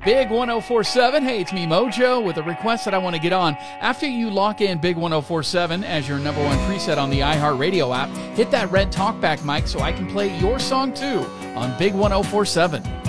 Big 1047. Hey, it's me, Mojo, with a request that I want to get on. After you lock in Big 1047 as your number one preset on the iHeartRadio app, hit that red talkback mic so I can play your song too on Big 1047.